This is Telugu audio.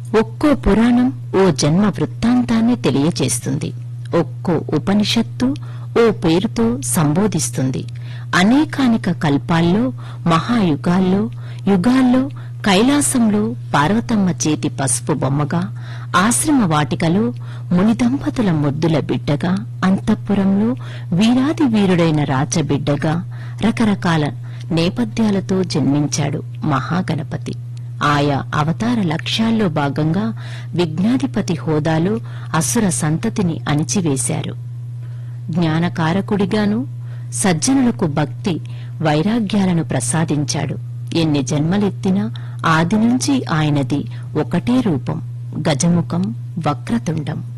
ఒక్కో పురాణం ఓ జన్మ వృత్తాంతాన్ని తెలియచేస్తుంది. ఒక్కో ఉపనిషత్తు ఓ పేరుతో సంబోధిస్తుంది. అనేకానేక కల్పాల్లో, మహాయుగాల్లో, యుగాల్లో కైలాసంలో పార్వతమ్మ చేతి పసుపు బొమ్మగా, ఆశ్రమ వాటికలో మునిదంపతుల ముద్దుల బిడ్డగా, అంతఃపురంలో వీరాది వీరుడైన రాచబిడ్డగా రకరకాల నేపథ్యాలతో జన్మించాడు మహాగణపతి. ఆయా అవతార లక్ష్యాల్లో భాగంగా విఘ్నాధిపతి హోదాలో అసుర సంతతిని అణిచివేశారు. జ్ఞానకారకుడిగాను సజ్జనులకు భక్తి వైరాగ్యాలను ప్రసాదించాడు. ఎన్ని జన్మలెత్తినా ఆది నుంచి ఆయనది ఒకటే రూపం, గజముఖం, వక్రతుండం.